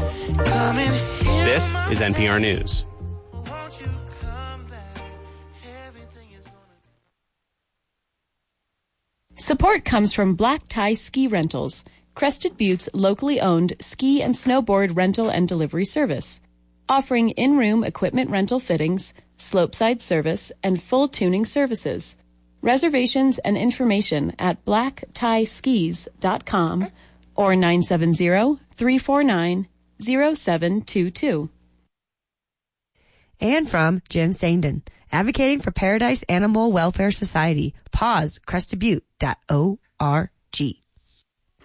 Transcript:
This is NPR News. Support comes from Black Tie Ski Rentals, Crested Butte's locally owned ski and snowboard rental and delivery service, offering in-room equipment rental fittings, slopeside service, and full tuning services. Reservations and information at blacktieskies.com or 970-349-0722. And from Jim Sandin, advocating for Paradise Animal Welfare Society. Pause, crestedbutte.org.